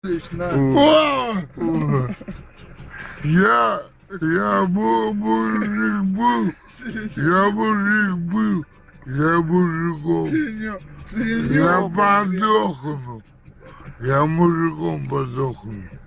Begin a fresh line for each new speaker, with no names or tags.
падаешь на...
Я мужик был, я мужиком. Я подохну, я мужиком подохну.